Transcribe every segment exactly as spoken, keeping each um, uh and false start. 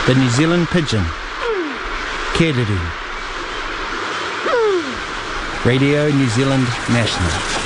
The New Zealand pigeon. Kēreru. Radio New Zealand National.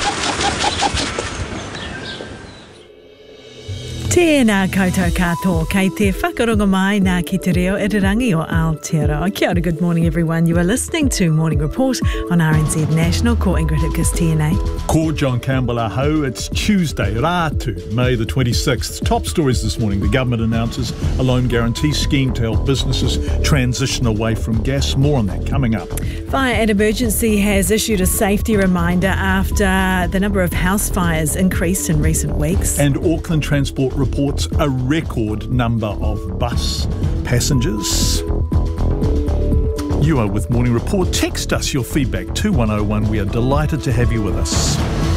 Tēnā koutou katoa, kei te whakaronga mai nā ki te reo irirangi o Aotearoa. Kia ora, good morning everyone. You are listening to Morning Report on R N Z National. Ko Ingrid Hipkiss tēnei. Ko John Campbell aho. It's Tuesday, Rātu, May the twenty-sixth. Top stories this morning. The government announces a loan guarantee scheme to help businesses transition away from gas. More on that coming up. Fire and Emergency has issued a safety reminder after the number of house fires increased in recent weeks. And Auckland Transport reports a record number of bus passengers. You are with Morning Report. Text us your feedback, two one oh one. We are delighted to have you with us.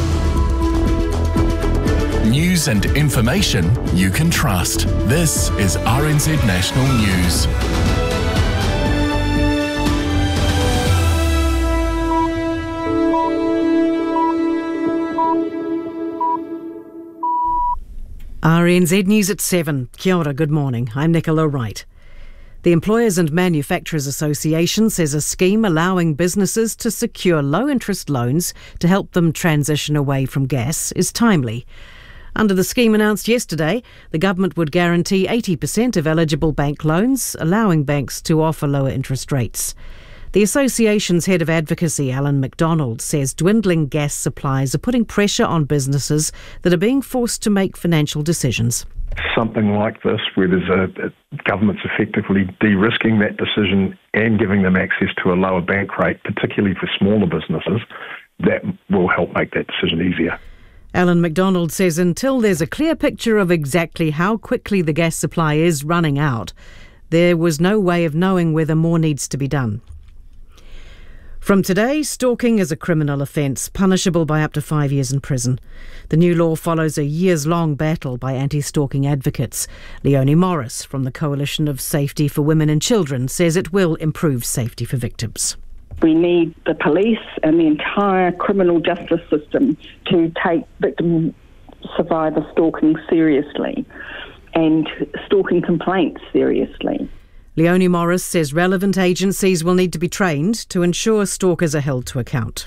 News and information you can trust. This is R N Z National News. R N Z News at seven. Kia ora, good morning. I'm Nicola Wright. The Employers and Manufacturers Association says a scheme allowing businesses to secure low-interest loans to help them transition away from gas is timely. Under the scheme announced yesterday, the government would guarantee eighty percent of eligible bank loans, allowing banks to offer lower interest rates. The association's head of advocacy, Alan McDonald, says dwindling gas supplies are putting pressure on businesses that are being forced to make financial decisions. Something like this, where there's a, a government's effectively de-risking that decision and giving them access to a lower bank rate, particularly for smaller businesses, that will help make that decision easier. Alan McDonald says until there's a clear picture of exactly how quickly the gas supply is running out, there was no way of knowing whether more needs to be done. From today, stalking is a criminal offence, punishable by up to five years in prison. The new law follows a years-long battle by anti-stalking advocates. Leonie Morris from the Coalition of Safety for Women and Children says it will improve safety for victims. We need the police and the entire criminal justice system to take victim survivor stalking seriously and stalking complaints seriously. Leonie Morris says relevant agencies will need to be trained to ensure stalkers are held to account.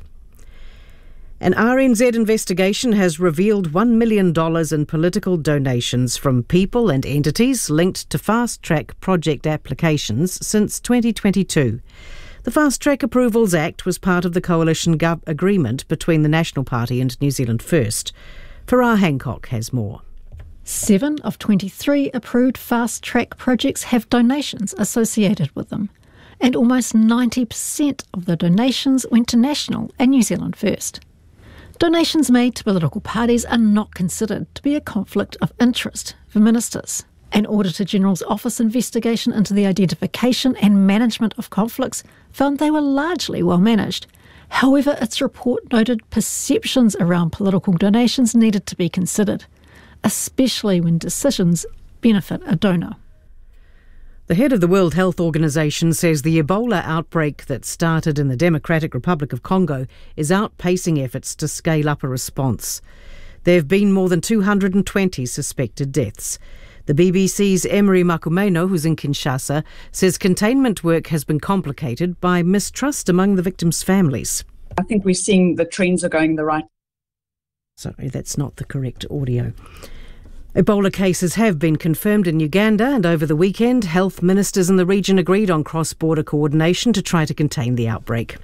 An R N Z investigation has revealed one million dollars in political donations from people and entities linked to fast-track project applications since twenty twenty-two. The Fast Track Approvals Act was part of the coalition gov- agreement between the National Party and New Zealand First. Farah Hancock has more. Seven of twenty-three approved fast-track projects have donations associated with them, and almost ninety percent of the donations went to National and New Zealand First. Donations made to political parties are not considered to be a conflict of interest for ministers. An Auditor-General's Office investigation into the identification and management of conflicts found they were largely well managed. However, its report noted perceptions around political donations needed to be considered, especially when decisions benefit a donor. The head of the World Health Organization says the Ebola outbreak that started in the Democratic Republic of Congo is outpacing efforts to scale up a response. There have been more than two hundred twenty suspected deaths. The B B C's Emery Makumeno, who's in Kinshasa, says containment work has been complicated by mistrust among the victims' families. I think we're seeing the trends are going the right. Sorry, that's not the correct audio. Ebola cases have been confirmed in Uganda, and over the weekend, health ministers in the region agreed on cross-border coordination to try to contain the outbreak.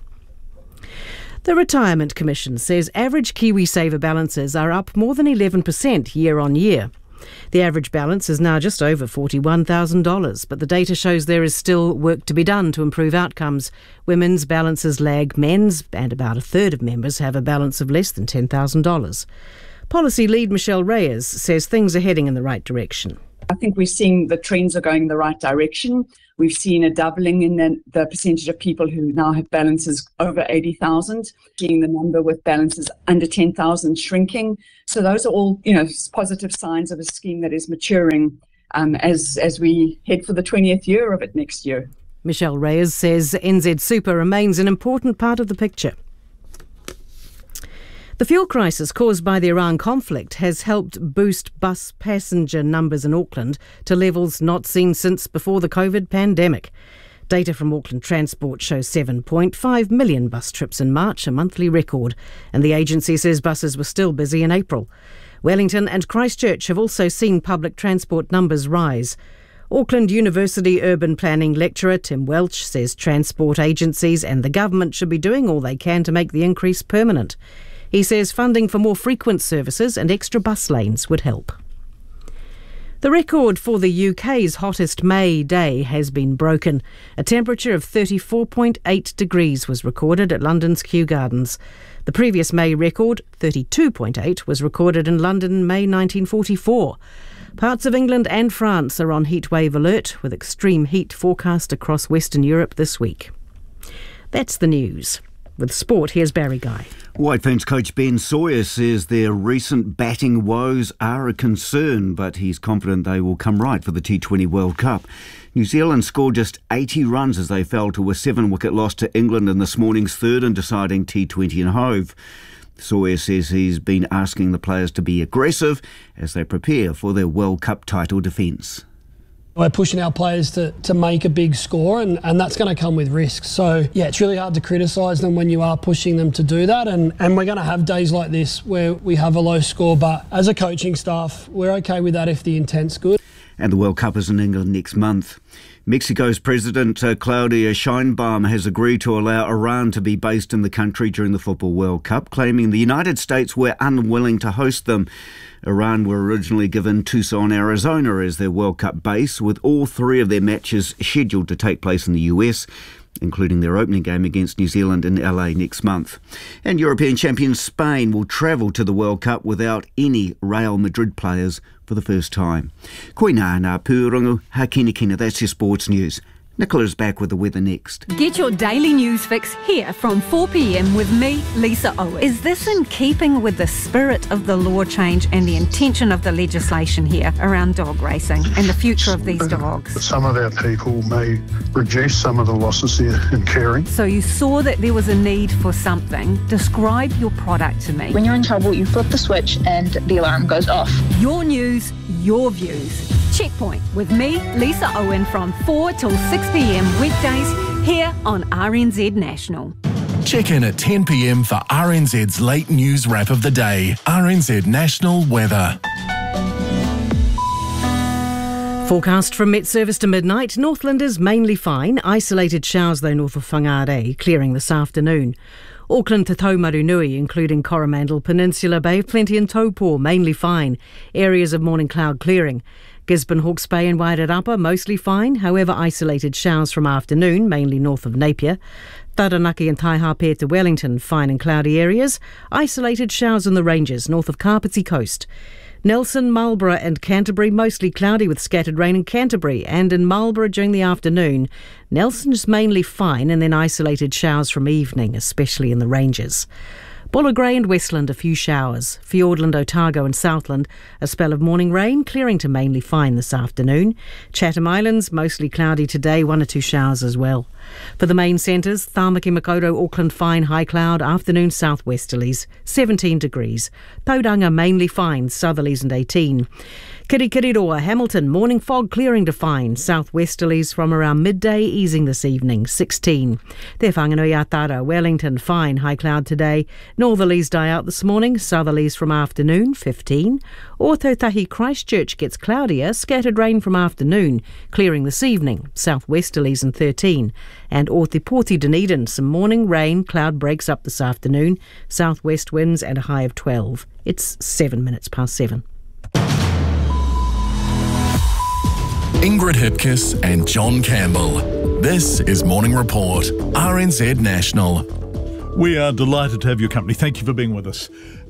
The Retirement Commission says average KiwiSaver balances are up more than eleven percent year on year. The average balance is now just over forty-one thousand dollars, but the data shows there is still work to be done to improve outcomes. Women's balances lag men's, and about a third of members have a balance of less than ten thousand dollars. Policy lead Michelle Reyes says things are heading in the right direction. I think we're seeing the trends are going in the right direction. We've seen a doubling in the, the percentage of people who now have balances over eighty thousand, seeing the number with balances under ten thousand shrinking. So those are all, you know, positive signs of a scheme that is maturing um, as, as we head for the twentieth year of it next year. Michelle Reyes says N Z Super remains an important part of the picture. The fuel crisis caused by the Iran conflict has helped boost bus passenger numbers in Auckland to levels not seen since before the COVID pandemic. Data from Auckland Transport shows seven point five million bus trips in March, a monthly record, and the agency says buses were still busy in April. Wellington and Christchurch have also seen public transport numbers rise. Auckland University urban planning lecturer Tim Welch says transport agencies and the government should be doing all they can to make the increase permanent. He says funding for more frequent services and extra bus lanes would help. The record for the U K's hottest May day has been broken. A temperature of thirty-four point eight degrees was recorded at London's Kew Gardens. The previous May record, thirty-two point eight, was recorded in London in May nineteen forty-four. Parts of England and France are on heatwave alert, with extreme heat forecast across Western Europe this week. That's the news. With sport, here's Barry Guy. White Ferns coach Ben Sawyer says their recent batting woes are a concern, but he's confident they will come right for the T twenty World Cup. New Zealand scored just eighty runs as they fell to a seven-wicket loss to England in this morning's third and deciding T twenty in Hove. Sawyer says he's been asking the players to be aggressive as they prepare for their World Cup title defence. We're pushing our players to, to make a big score, and, and that's going to come with risks. So, yeah, it's really hard to criticise them when you are pushing them to do that. And, and we're going to have days like this where we have a low score. But as a coaching staff, we're okay with that if the intent's good. And the World Cup is in England next month. Mexico's President uh, Claudia Sheinbaum has agreed to allow Iran to be based in the country during the Football World Cup, claiming the United States were unwilling to host them. Iran were originally given Tucson, Arizona as their World Cup base, with all three of their matches scheduled to take place in the U S, including their opening game against New Zealand in L A next month. And European champion Spain will travel to the World Cup without any Real Madrid players for the first time. Koina ngā pūrongo, ha kina kina, that's your sports news. Nicola's back with the weather next. Get your daily news fix here from four p m with me, Lisa Owen. Is this in keeping with the spirit of the law change and the intention of the legislation here around dog racing and the future of these dogs? Some of our people may reduce some of the losses they're incurring. So you saw that there was a need for something. Describe your product to me. When you're in trouble, you flip the switch and the alarm goes off. Your news, your views. Checkpoint with me, Lisa Owen, from four till six p m weekdays here on R N Z National. Check in at ten p m for R N Z's late news wrap of the day. R N Z National Weather. Forecast from Met Service to midnight. Northland is mainly fine. Isolated showers though north of Whangarei, clearing this afternoon. Auckland to Taumarunui, including Coromandel Peninsula Bay, plenty in Taupō, mainly fine. Areas of morning cloud clearing. Gisborne, Hawke's Bay and Wairirapa, mostly fine. However, isolated showers from afternoon, mainly north of Napier. Taranaki and Taihape to Wellington, fine and cloudy areas. Isolated showers in the ranges, north of Kapiti Coast. Nelson, Marlborough and Canterbury, mostly cloudy with scattered rain in Canterbury and in Marlborough during the afternoon. Nelson's mainly fine and then isolated showers from evening, especially in the ranges. Bulla Grey and Westland, a few showers. Fiordland, Otago and Southland, a spell of morning rain, clearing to mainly fine this afternoon. Chatham Islands, mostly cloudy today, one or two showers as well. For the main centres, Tāmaki Makaurau, Auckland, fine, high cloud, afternoon southwesterlies, seventeen degrees. Tauranga, mainly fine, southerlies and eighteen. Kirikiriroa, Hamilton, morning fog clearing to fine, southwesterlies from around midday, easing this evening, sixteen. Te Whanganui-a-Tara, Wellington, fine, high cloud today. Northerlies die out this morning, southerlies from afternoon, fifteen. Ōtautahi, Christchurch gets cloudier, scattered rain from afternoon, clearing this evening, southwesterlies and thirteen. And Ōtepoti, Dunedin, some morning rain, cloud breaks up this afternoon, southwest winds and a high of twelve. It's seven minutes past seven. Ingrid Hipkiss and John Campbell. This is Morning Report, R N Z National. We are delighted to have your company. Thank you for being with us.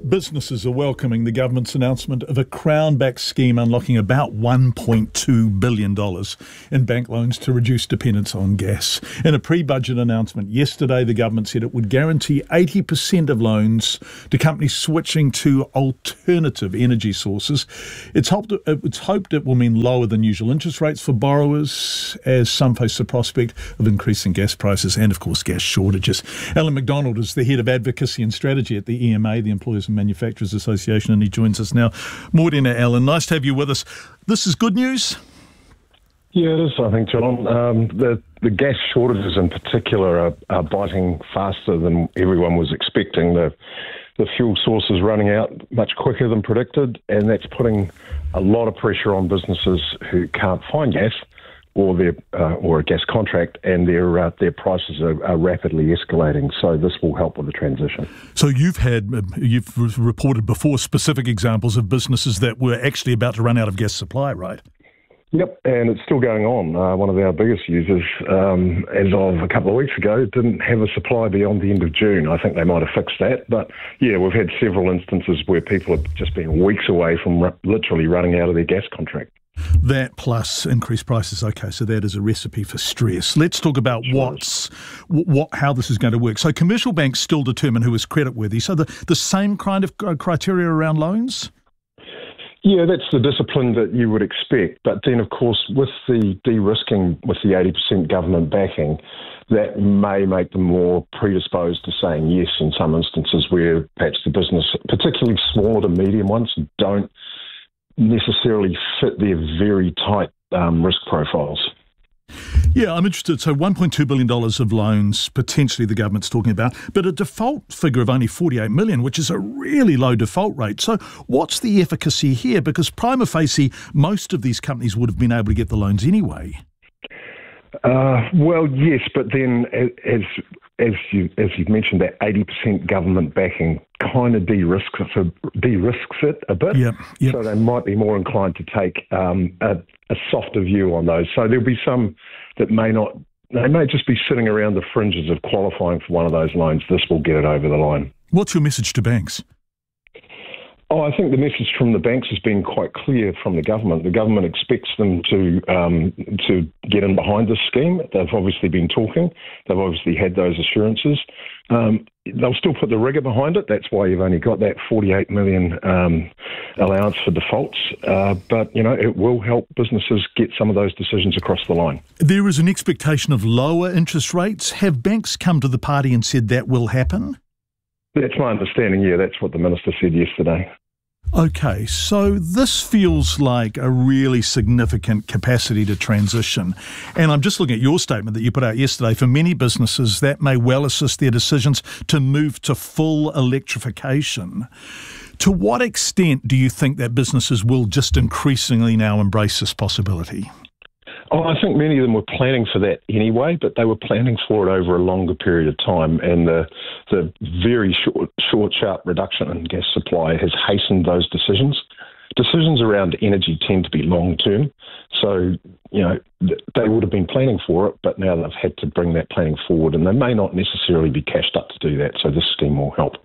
Businesses are welcoming the government's announcement of a Crown-backed scheme unlocking about one point two billion dollars in bank loans to reduce dependence on gas. In a pre-budget announcement yesterday, the government said it would guarantee eighty percent of loans to companies switching to alternative energy sources. It's hoped, it's hoped it will mean lower than usual interest rates for borrowers, as some face the prospect of increasing gas prices and, of course, gas shortages. Alan McDonald is the head of advocacy and strategy at the E M A, the Employers and Manufacturers Association, and he joins us now. Morena, Alan, nice to have you with us. This is good news? Yeah, it is, I think, John. Um, the, the gas shortages in particular are, are biting faster than everyone was expecting. The, the fuel source is running out much quicker than predicted, and that's putting a lot of pressure on businesses who can't find gas or their uh, or a gas contract, and their uh, their prices are, are rapidly escalating. So this will help with the transition. So you've had uh, you've reported before specific examples of businesses that were actually about to run out of gas supply, right? Yep, and it's still going on. Uh, one of our biggest users, um, as of a couple of weeks ago, didn't have a supply beyond the end of June. I think they might have fixed that, but yeah, we've had several instances where people have just been weeks away from r- literally running out of their gas contract. That plus increased prices. Okay, so that is a recipe for stress. Let's talk about sure. what's what how this is going to work. So commercial banks still determine who is creditworthy. So the, the same kind of criteria around loans? Yeah, that's the discipline that you would expect. But then, of course, with the de-risking, with the eighty percent government backing, that may make them more predisposed to saying yes in some instances where perhaps the business, particularly smaller to medium ones, don't necessarily fit their very tight um, risk profiles. Yeah, I'm interested. So one point two billion dollars of loans, potentially the government's talking about, but a default figure of only forty-eight million dollars, which is a really low default rate. So what's the efficacy here? Because prima facie, most of these companies would have been able to get the loans anyway. Uh, well, yes, but then as as you as you've mentioned, that eighty percent government backing kind of de-risks it, de-risks it a bit. Yep, yep. So they might be more inclined to take um, a, a softer view on those. So there'll be some that may not. They may just be sitting around the fringes of qualifying for one of those loans. This will get it over the line. What's your message to banks? Oh, I think the message from the banks has been quite clear from the government. The government expects them to um, to get in behind this scheme. They've obviously been talking. They've obviously had those assurances. Um, they'll still put the rigour behind it. That's why you've only got that forty-eight million um, allowance for defaults. Uh, but, you know, it will help businesses get some of those decisions across the line. There is an expectation of lower interest rates. Have banks come to the party and said that will happen? That's my understanding, yeah. That's what the Minister said yesterday. Okay, so this feels like a really significant capacity to transition. And I'm just looking at your statement that you put out yesterday. For many businesses, that may well assist their decisions to move to full electrification. To what extent do you think that businesses will just increasingly now embrace this possibility? Oh, I think many of them were planning for that anyway, but they were planning for it over a longer period of time, and the the very short, short, sharp reduction in gas supply has hastened those decisions. Decisions around energy tend to be long-term, so, you know, they would have been planning for it, but now they've had to bring that planning forward, and they may not necessarily be cashed up to do that, so this scheme will help.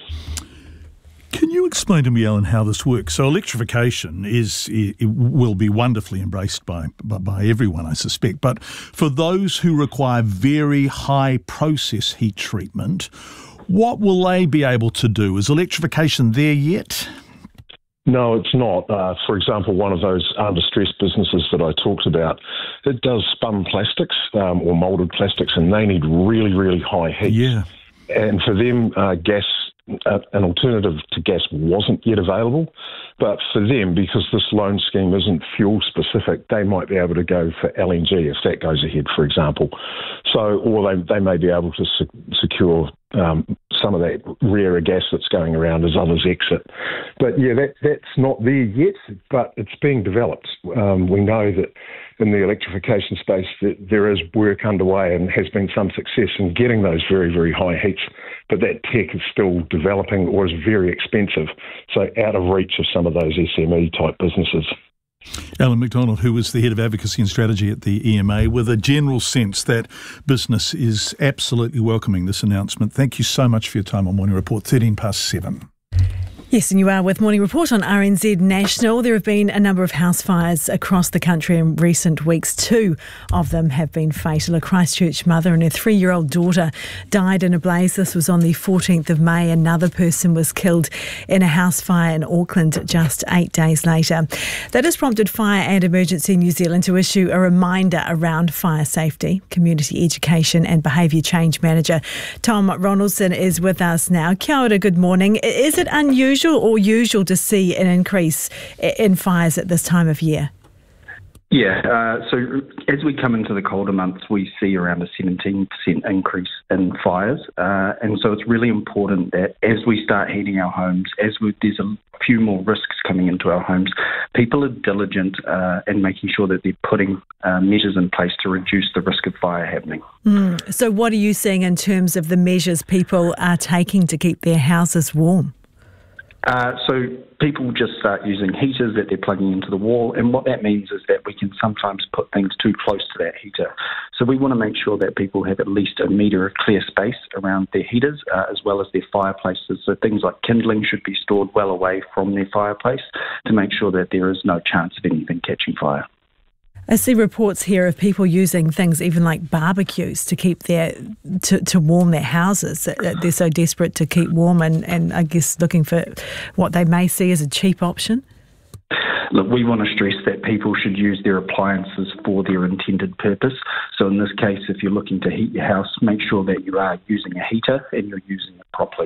Can you explain to me, Alan, how this works? So electrification is it will be wonderfully embraced by, by by everyone, I suspect. But for those who require very high process heat treatment, what will they be able to do? Is electrification there yet? No, it's not. Uh, for example, one of those under-stressed businesses that I talked about, it does spun plastics um, or moulded plastics, and they need really, really high heat. Yeah. And for them, uh, gas... Uh, an alternative to gas wasn't yet available, but for them, because this loan scheme isn't fuel specific, they might be able to go for L N G if that goes ahead, for example. So, or they they may be able to se- secure um, some of that rarer gas that's going around as others exit. But yeah, that that's not there yet, but it's being developed. Um, we know that in the electrification space that there is work underway and has been some success in getting those very, very high heats, but that tech is still developing or is very expensive, so out of reach of some of those S M E type businesses. Alan McDonald, who is the head of advocacy and strategy at the E M A, with a general sense that business is absolutely welcoming this announcement. Thank you so much for your time on Morning Report, thirteen past seven. Yes, and you are with Morning Report on R N Z National. There have been a number of house fires across the country in recent weeks. Two of them have been fatal. A Christchurch mother and her three-year-old daughter died in a blaze. This was on the fourteenth of May. Another person was killed in a house fire in Auckland just eight days later. That has prompted Fire and Emergency New Zealand to issue a reminder around fire safety. Community Education and Behaviour Change Manager Tom Ronaldson is with us now. Kia ora, good morning. Is it unusual or usual to see an increase in fires at this time of year? Yeah, uh, so as we come into the colder months, we see around a seventeen percent increase in fires. Uh, and so it's really important that as we start heating our homes, as we, there's a few more risks coming into our homes, people are diligent uh, in making sure that they're putting uh, measures in place to reduce the risk of fire happening. Mm. So what are you seeing in terms of the measures people are taking to keep their houses warm? Uh, so people just start using heaters that they're plugging into the wall, and what that means is that we can sometimes put things too close to that heater. So we want to make sure that people have at least a metre of clear space around their heaters, uh, as well as their fireplaces. So things like kindling should be stored well away from their fireplace to make sure that there is no chance of anything catching fire. I see reports here of people using things even like barbecues to keep their to, to warm their houses. They're so desperate to keep warm and, and I guess looking for what they may see as a cheap option. Look, we want to stress that people should use their appliances for their intended purpose. So in this case, if you're looking to heat your house, make sure that you are using a heater and you're using it properly.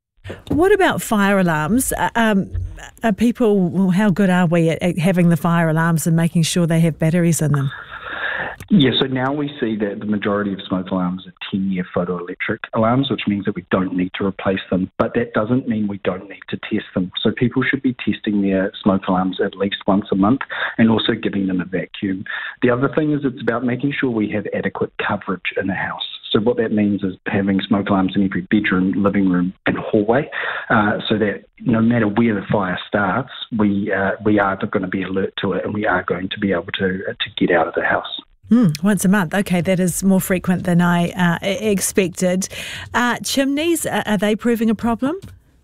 What about fire alarms? Um, are people, well, how good are we at, at having the fire alarms and making sure they have batteries in them? Yeah, so now we see that the majority of smoke alarms are ten-year photoelectric alarms, which means that we don't need to replace them. But that doesn't mean we don't need to test them. So people should be testing their smoke alarms at least once a month and also giving them a vacuum. The other thing is it's about making sure we have adequate coverage in the house. So what that means is having smoke alarms in every bedroom, living room and hallway uh, so that no matter where the fire starts, we uh, we are going to be alert to it and we are going to be able to uh, to get out of the house. Mm, once a month. Okay, that is more frequent than I uh, expected. Uh, chimneys, uh, are they proving a problem?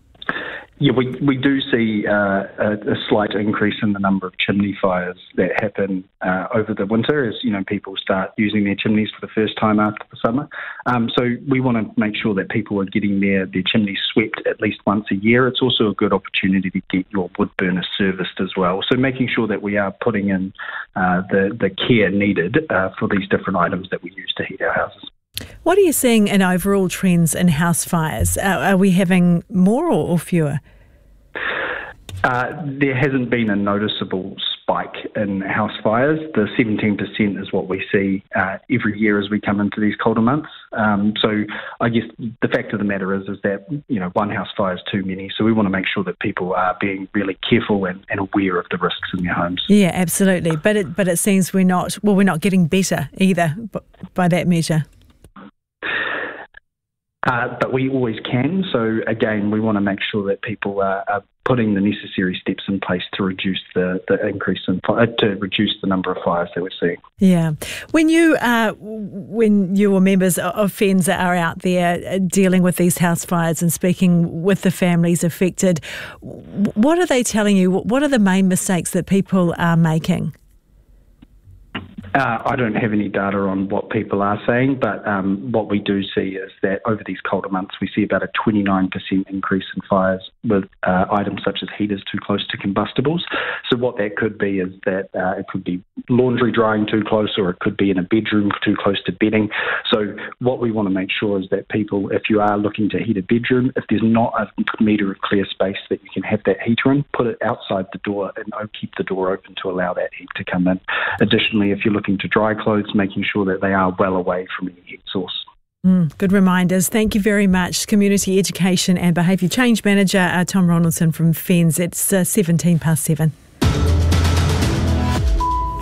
Yeah, we we do see uh, a, a slight increase in the number of chimney fires that happen uh, over the winter as, you know, people start using their chimneys for the first time after the summer. Um, so we want to make sure that people are getting their, their chimneys swept at least once a year. It's also a good opportunity to get your wood burner serviced as well. So making sure that we are putting in uh, the, the care needed uh, for these different items that we use to heat our houses. What are you seeing in overall trends in house fires? Uh, are we having more or, or fewer? Uh, there hasn't been a noticeable spike in house fires. The seventeen percent is what we see uh, every year as we come into these colder months. Um, so I guess the fact of the matter is, is that, you know, one house fire is too many. So we want to make sure that people are being really careful and, and aware of the risks in their homes. Yeah, absolutely. But it, but it seems we're not, well, we're not getting better either by that measure. Uh, but we always can. So again, we want to make sure that people are, are putting the necessary steps in place to reduce the, the increase in uh, to reduce the number of fires that we're seeing. Yeah, when you uh, when you or members of PHENZ are out there dealing with these house fires and speaking with the families affected, what are they telling you? What are the main mistakes that people are making? Uh, I don't have any data on what people are saying, but um, what we do see is that over these colder months, we see about a twenty-nine percent increase in fires with uh, items such as heaters too close to combustibles. So what that could be is that uh, it could be laundry drying too close, or it could be in a bedroom too close to bedding. So what we want to make sure is that people, if you are looking to heat a bedroom, if there's not a metre of clear space that you can have that heater in, put it outside the door and keep the door open to allow that heat to come in. Additionally, if you're looking to dry clothes, making sure that they are well away from any heat source. Mm, good reminders. Thank you very much. Community Education and Behaviour Change Manager uh, Tom Ronaldson from PHENZ. It's uh, seventeen past seven.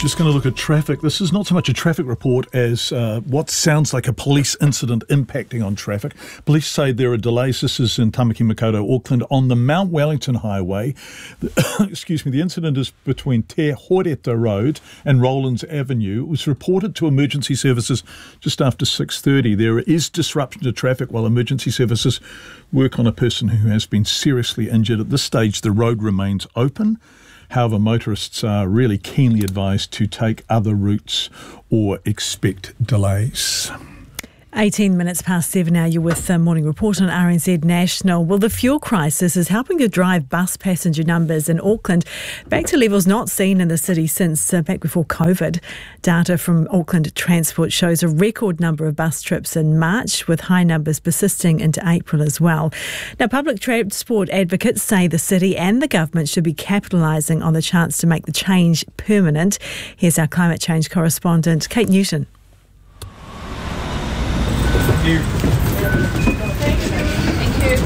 Just going to look at traffic. This is not so much a traffic report as uh, what sounds like a police incident impacting on traffic. Police say there are delays. This is in Tamaki Makaurau, Auckland, on the Mount Wellington Highway. Excuse me, the incident is between Te Horeta Road and Rowlands Avenue. It was reported to emergency services just after six thirty. There is disruption to traffic while emergency services work on a person who has been seriously injured. At this stage, the road remains open. However, motorists are really keenly advised to take other routes or expect delays. eighteen minutes past seven now, you're with the Morning Report on R N Z National. Well, the fuel crisis is helping to drive bus passenger numbers in Auckland back to levels not seen in the city since uh, back before COVID. Data from Auckland Transport shows a record number of bus trips in March, with high numbers persisting into April as well. Now, public transport advocates say the city and the government should be capitalising on the chance to make the change permanent. Here's our climate change correspondent, Kate Newton. Thank you. Thank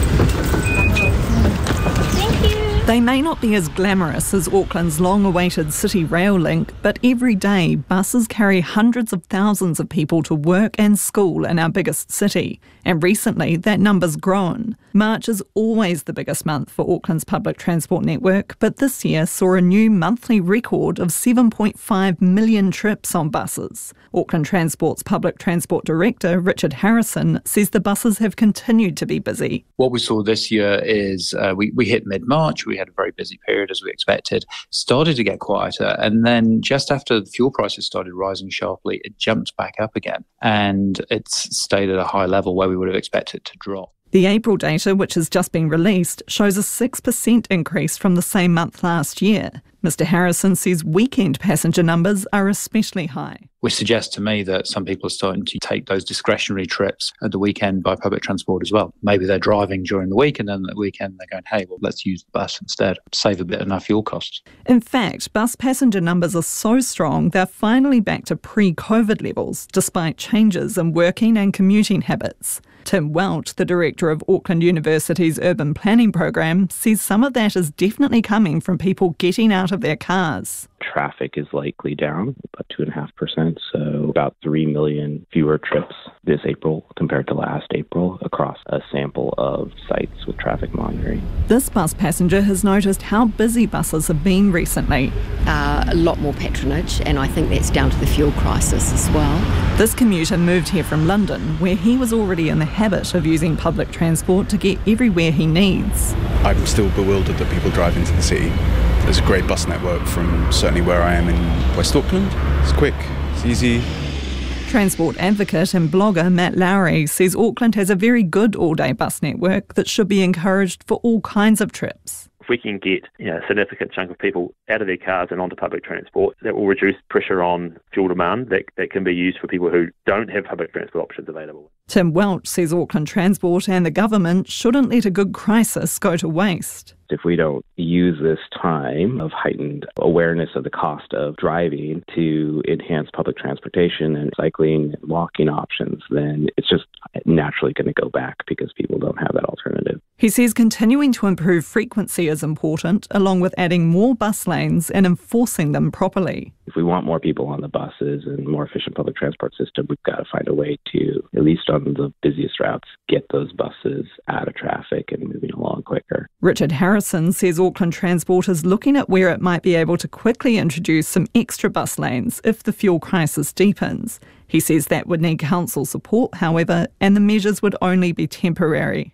you. They may not be as glamorous as Auckland's long-awaited City Rail link, but every day buses carry hundreds of thousands of people to work and school in our biggest city. And recently, that number's grown. March is always the biggest month for Auckland's public transport network, but this year saw a new monthly record of seven point five million trips on buses. Auckland Transport's public transport director, Richard Harrison, says the buses have continued to be busy. What we saw this year is uh, we, we hit mid-March, we had a very busy period as we expected, started to get quieter, and then just after the fuel prices started rising sharply, it jumped back up again, and it's stayed at a high level where we would have expected to drop. The April data, which has just been released, shows a six percent increase from the same month last year. Mister Harrison says weekend passenger numbers are especially high. Which suggests to me that some people are starting to take those discretionary trips at the weekend by public transport as well. Maybe they're driving during the week and then at the weekend they're going, hey, well, let's use the bus instead, save a bit on our fuel costs. In fact, bus passenger numbers are so strong they're finally back to pre-COVID levels, despite changes in working and commuting habits. Tim Welch, the director of Auckland University's urban planning program, says some of that is definitely coming from people getting out of their cars. Traffic is likely down about two point five percent, so about three million fewer trips this April compared to last April across a sample of sites with traffic monitoring. This bus passenger has noticed how busy buses have been recently. Uh, a lot more patronage, and I think that's down to the fuel crisis as well. This commuter moved here from London, where he was already in the habit of using public transport to get everywhere he needs. I'm still bewildered that people drive into the city. There's a great bus network from certainly where I am in West Auckland. It's quick, it's easy. Transport advocate and blogger Matt Lowry says Auckland has a very good all-day bus network that should be encouraged for all kinds of trips. If we can get you know, a significant chunk of people out of their cars and onto public transport, that will reduce pressure on fuel demand that, that can be used for people who don't have public transport options available. Tim Welch says Auckland Transport and the government shouldn't let a good crisis go to waste. If we don't use this time of heightened awareness of the cost of driving to enhance public transportation and cycling and walking options, then it's just naturally going to go back because people don't have that alternative. He says continuing to improve frequency is important, along with adding more bus lanes and enforcing them properly. If we want more people on the buses and more efficient public transport system, we've got to find a way to, at least on the busiest routes, get those buses out of traffic and moving along quicker. Richard Harrison says Auckland Transport is looking at where it might be able to quickly introduce some extra bus lanes if the fuel crisis deepens. He says that would need council support, however, and the measures would only be temporary.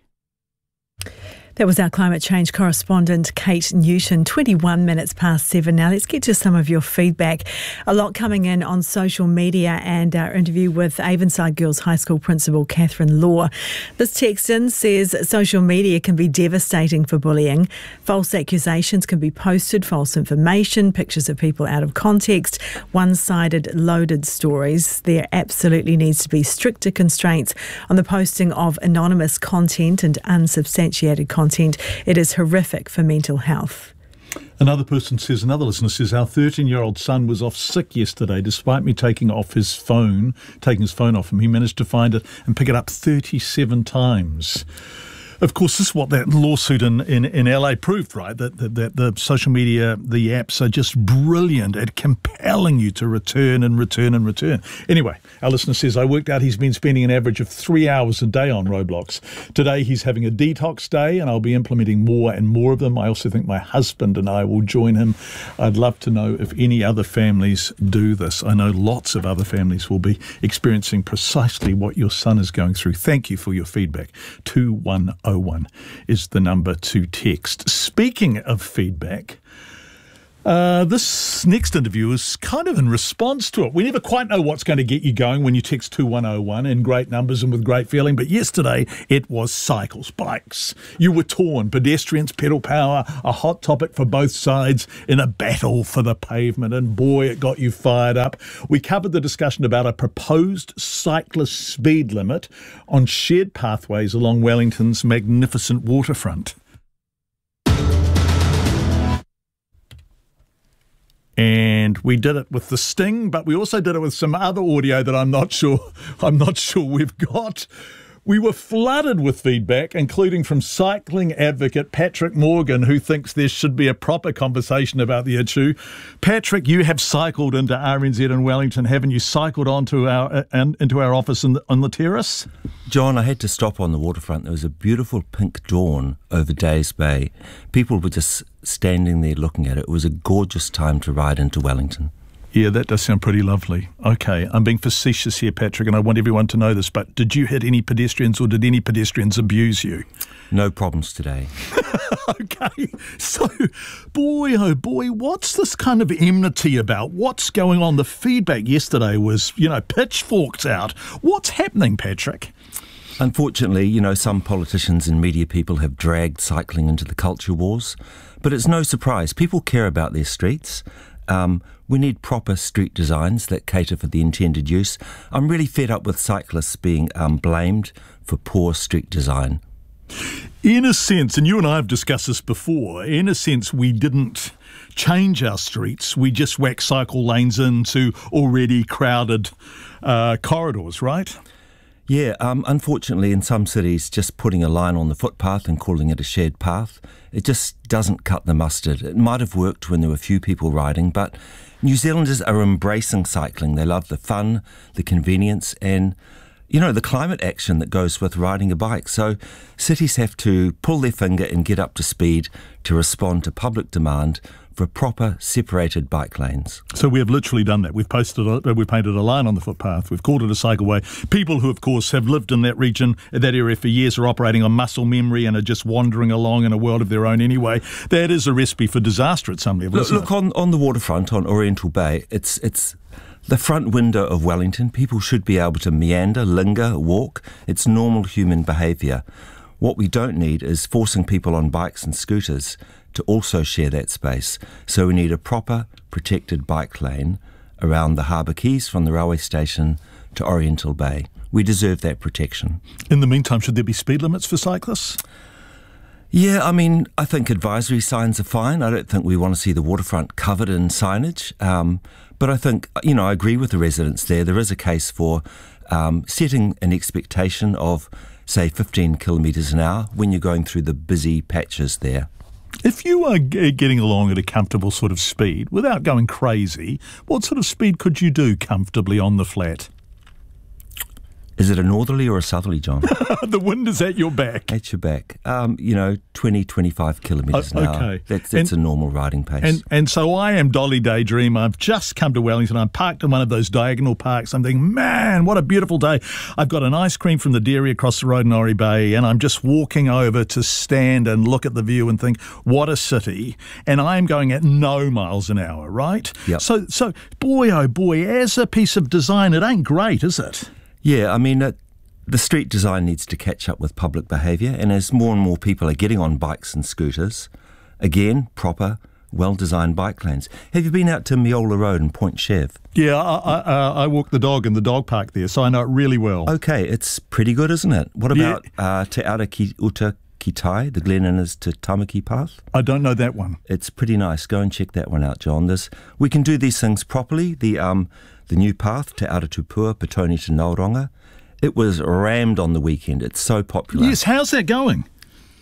That was our climate change correspondent, Kate Newton. twenty-one minutes past seven now. Let's get to some of your feedback. A lot coming in on social media and our interview with Avonside Girls High School Principal Catherine Law. This text in says social media can be devastating for bullying. False accusations can be posted, false information, pictures of people out of context, one-sided loaded stories. There absolutely needs to be stricter constraints on the posting of anonymous content and unsubstantiated content. It is horrific for mental health. Another person says, another listener says, our thirteen-year-old son was off sick yesterday. Despite me taking off his phone, taking his phone off him, he managed to find it and pick it up thirty-seven times. Of course, this is what that lawsuit in, in, in L A proved, right? That, that, that the social media, the apps are just brilliant at compelling you to return and return and return. Anyway, our listener says, I worked out he's been spending an average of three hours a day on Roblox. Today he's having a detox day and I'll be implementing more and more of them. I also think my husband and I will join him. I'd love to know if any other families do this. I know lots of other families will be experiencing precisely what your son is going through. Thank you for your feedback. two one oh one is the number to text. Speaking of feedback, uh, this next interview is kind of in response to it. We never quite know what's going to get you going when you text two one oh one in great numbers and with great feeling, but yesterday it was cycles, bikes. You were torn, pedestrians, pedal power, a hot topic for both sides in a battle for the pavement, and boy, it got you fired up. We covered the discussion about a proposed cyclist speed limit on shared pathways along Wellington's magnificent waterfront. And we did it with the Sting, but we also did it with some other audio that I'm not sure I'm not sure we've got. We were flooded with feedback, including from cycling advocate Patrick Morgan, who thinks there should be a proper conversation about the issue. Patrick, you have cycled into R N Z in Wellington, haven't you? Cycled onto our uh, into our office in the, on the terrace? John, I had to stop on the waterfront. There was a beautiful pink dawn over Days Bay. People were just standing there looking at it. It was a gorgeous time to ride into Wellington. Yeah, that does sound pretty lovely. Okay, I'm being facetious here, Patrick, and I want everyone to know this, but did you hit any pedestrians or did any pedestrians abuse you? No problems today. Okay, so, boy, oh boy, what's this kind of enmity about? What's going on? The feedback yesterday was, you know, pitchforks out. What's happening, Patrick? Unfortunately, you know, some politicians and media people have dragged cycling into the culture wars, but it's no surprise. People care about their streets. Um, we need proper street designs that cater for the intended use. I'm really fed up with cyclists being um, blamed for poor street design. In a sense, and you and I have discussed this before, in a sense we didn't change our streets. We just whacked cycle lanes into already crowded uh, corridors, right? Yeah, um, unfortunately in some cities just putting a line on the footpath and calling it a shared path, it just doesn't cut the mustard. It might have worked when there were few people riding, but New Zealanders are embracing cycling. They love the fun, the convenience and, you know, the climate action that goes with riding a bike. So cities have to pull their finger and get up to speed to respond to public demand for proper separated bike lanes. So we have literally done that. We've posted, a, we've painted a line on the footpath. We've called it a cycleway. People who, of course, have lived in that region, that area for years, are operating on muscle memory and are just wandering along in a world of their own anyway. That is a recipe for disaster at some level. Look, look on, on the waterfront on Oriental Bay, it's it's the front window of Wellington. People should be able to meander, linger, walk. It's normal human behaviour. What we don't need is forcing people on bikes and scooters to also share that space. So we need a proper protected bike lane around the Harbour Quays from the railway station to Oriental Bay. We deserve that protection. In the meantime, should there be speed limits for cyclists? Yeah, I mean, I think advisory signs are fine. I don't think we want to see the waterfront covered in signage. Um, but I think, you know, I agree with the residents there. There is a case for um, setting an expectation of, say, fifteen kilometres an hour when you're going through the busy patches there. If you are g- getting along at a comfortable sort of speed, without going crazy, what sort of speed could you do comfortably on the flat? Is it a northerly or a southerly, John? The wind is at your back. At your back. Um, you know, twenty, twenty-five kilometres uh, an hour. Okay. That's, that's and, a normal riding pace. And and so I am Dolly Daydream. I've just come to Wellington. I'm parked in one of those diagonal parks. I'm thinking, man, what a beautiful day. I've got an ice cream from the dairy across the road in Ori Bay, and I'm just walking over to stand and look at the view and think, what a city. And I am going at no miles an hour, right? Yep. So, so boy, oh boy, as a piece of design, it ain't great, is it? Yeah, I mean, it, the street design needs to catch up with public behaviour, and as more and more people are getting on bikes and scooters, again, proper, well-designed bike lanes. Have you been out to Miola Road and Point Chev? Yeah, I, I, uh, I walk the dog in the dog park there, so I know it really well. Okay, it's pretty good, isn't it? What about yeah. uh, Te Ara Ki Uta Kitai, the Glen Innes to Tamaki path? I don't know that one. It's pretty nice. Go and check that one out, John. There's, we can do these things properly. The um the new path, Te Ara Tupua, Petone to Nauronga, it was rammed on the weekend. It's so popular. Yes, how's that going?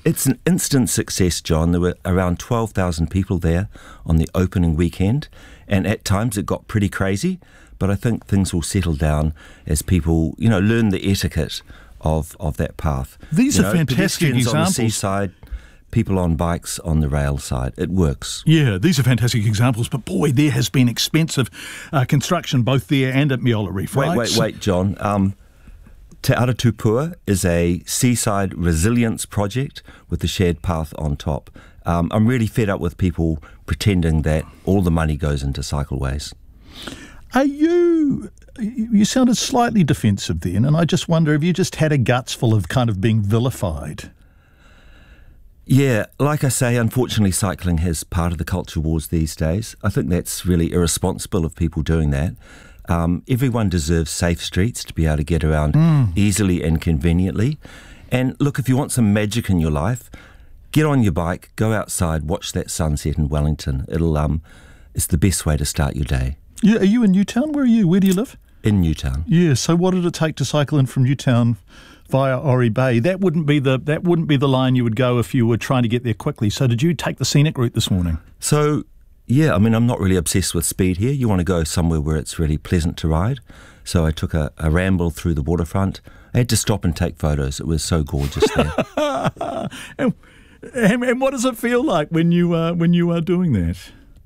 It's an instant success, John. There were around twelve thousand people there on the opening weekend, and at times it got pretty crazy, but I think things will settle down as people, you know, learn the etiquette of, of that path. These you are know, fantastic pedestrians examples. On the seaside, people on bikes on the rail side. It works. Yeah, these are fantastic examples, but boy, there has been expensive uh, construction both there and at Meola Reef, right? Wait, wait, wait, John. Um, Te Aratupua is a seaside resilience project with the shared path on top. Um, I'm really fed up with people pretending that all the money goes into cycleways. Are you... You sounded slightly defensive then, and I just wonder, have you just had a guts full of kind of being vilified? Yeah, like I say, unfortunately cycling has part of the culture wars these days. I think that's really irresponsible of people doing that. Um, everyone deserves safe streets to be able to get around mm. easily and conveniently. And look, if you want some magic in your life, get on your bike, go outside, watch that sunset in Wellington. It'll um, it's the best way to start your day. Yeah, are you in Newtown? Where are you? Where do you live? In Newtown. Yeah. So what did it take to cycle in from Newtown via Ori Bay? That wouldn't be the that wouldn't be the line you would go if you were trying to get there quickly. So did you take the scenic route this morning? So. Yeah, I mean, I'm not really obsessed with speed here. You want to go somewhere where it's really pleasant to ride. So I took a, a ramble through the waterfront. I had to stop and take photos. It was so gorgeous there. and, and, and what does it feel like when you uh, when you are doing that?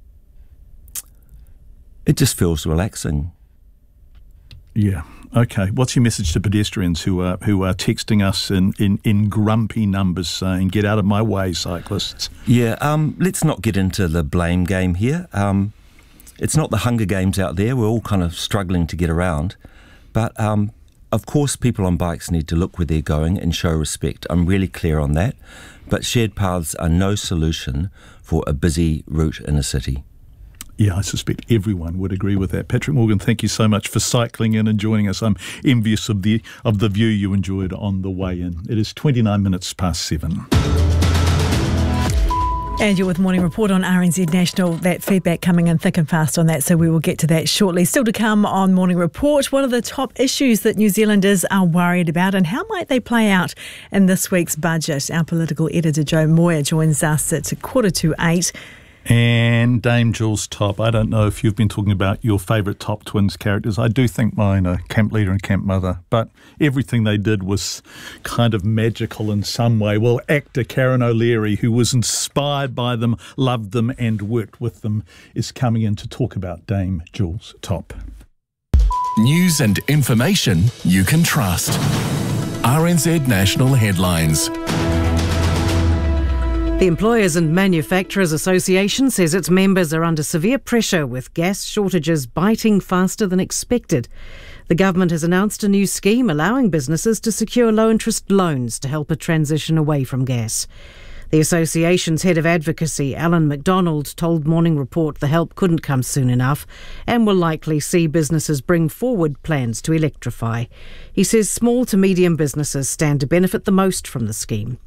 It just feels relaxing. Yeah. Okay. What's your message to pedestrians who are who are texting us in, in, in grumpy numbers saying, "Get out of my way, cyclists"? Yeah. Um. Let's not get into the blame game here. Um. It's not the Hunger Games out there. We're all kind of struggling to get around, but um. Of course, people on bikes need to look where they're going and show respect. I'm really clear on that. But shared paths are no solution for a busy route in a city. Yeah, I suspect everyone would agree with that. Patrick Morgan, thank you so much for cycling in and joining us. I'm envious of the of the view you enjoyed on the way in. It is twenty-nine minutes past seven. And you're with Morning Report on R N Z National. That feedback coming in thick and fast on that, so we will get to that shortly. Still to come on Morning Report, what are the top issues that New Zealanders are worried about and how might they play out in this week's budget? Our political editor Joe Moyer joins us at quarter to eight. And Dame Jules Top. I don't know if you've been talking about your favourite Top Twins characters. I do think mine are Camp Leader and Camp Mother, but everything they did was kind of magical in some way. Well, actor Karen O'Leary, who was inspired by them, loved them and worked with them, is coming in to talk about Dame Jules Top. News and information you can trust. R N Z National Headlines. The Employers and Manufacturers Association says its members are under severe pressure with gas shortages biting faster than expected. The government has announced a new scheme allowing businesses to secure low-interest loans to help a transition away from gas. The association's head of advocacy, Alan McDonald, told Morning Report the help couldn't come soon enough and will likely see businesses bring forward plans to electrify. He says small to medium businesses stand to benefit the most from the scheme.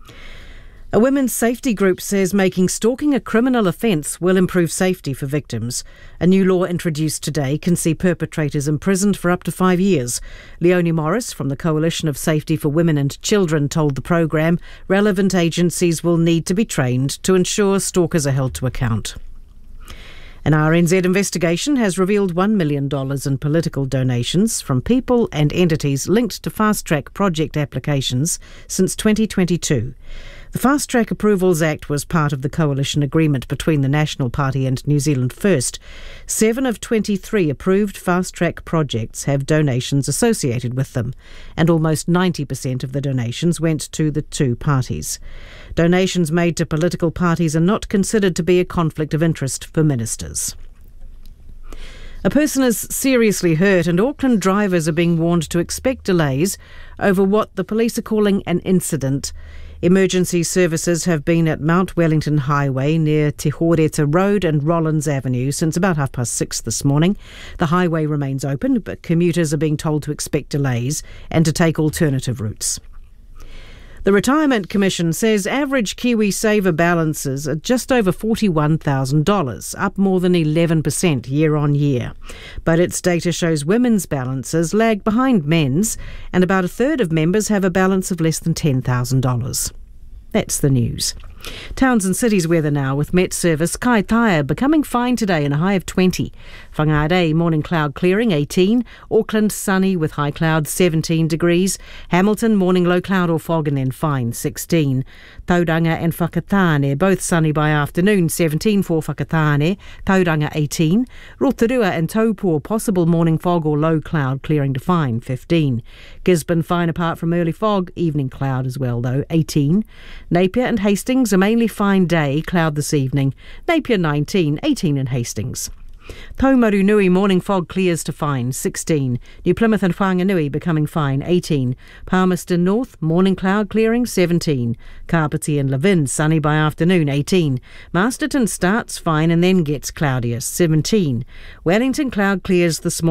A women's safety group says making stalking a criminal offence will improve safety for victims. A new law introduced today can see perpetrators imprisoned for up to five years. Leonie Morris from the Coalition of Safety for Women and Children told the programme relevant agencies will need to be trained to ensure stalkers are held to account. An R N Z investigation has revealed one million dollars in political donations from people and entities linked to fast-track project applications since twenty twenty-two. The Fast Track Approvals Act was part of the coalition agreement between the National Party and New Zealand First. Seven of twenty-three approved Fast Track projects have donations associated with them, and almost ninety percent of the donations went to the two parties. Donations made to political parties are not considered to be a conflict of interest for ministers. A person is seriously hurt and Auckland drivers are being warned to expect delays over what the police are calling an incident. Emergency services have been at Mount Wellington Highway near Te Horeta Road and Rollins Avenue since about half past six this morning. The highway remains open, but commuters are being told to expect delays and to take alternative routes. The Retirement Commission says average KiwiSaver balances are just over forty-one thousand dollars, up more than eleven percent year on year. But its data shows women's balances lag behind men's, and about a third of members have a balance of less than ten thousand dollars. That's the news. Towns and cities weather now with Met Service. Kaitaia becoming fine today and a high of twenty. Whangarei, morning cloud clearing, eighteen. Auckland, sunny with high clouds, seventeen degrees. Hamilton, morning low cloud or fog and then fine, sixteen. Tauranga and Whakatane, both sunny by afternoon, seventeen for Whakatane. Tauranga, eighteen. Rotorua and Taupō, possible morning fog or low cloud clearing to fine, fifteen. Gisborne, fine apart from early fog, evening cloud as well though, eighteen. Napier and Hastings, a mainly fine day, cloud this evening. Napier nineteen, eighteen in Hastings. Taumarunui, morning fog clears to fine, sixteen. New Plymouth and Whanganui becoming fine, eighteen. Palmerston North, morning cloud clearing, seventeen. Kapiti and Levin, sunny by afternoon, eighteen. Masterton starts fine and then gets cloudier, seventeen. Wellington, cloud clears this morning.